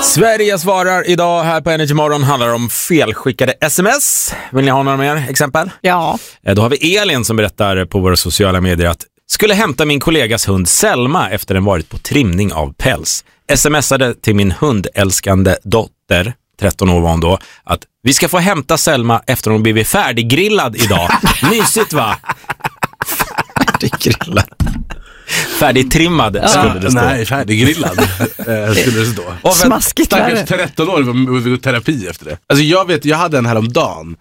Sverige svarar idag här på Energy Morgon handlar om felskickade sms. Vill ni ha några mer exempel? Ja. Då har vi Elin som berättar på våra sociala medier att skulle hämta min kollegas hund Selma efter den varit på trimning av päls. Smsade till min hundälskande dotter, 13 år var hon då, att vi ska få hämta Selma efter hon blivit färdiggrillad idag. Mysigt va? Färdiggrillad. Färdigtrimmad skulle det stå. Nej, färdiggrillad skulle det stå. Smaskigt. Stackars 13 år var terapi efter det. Alltså jag hade en häromdagen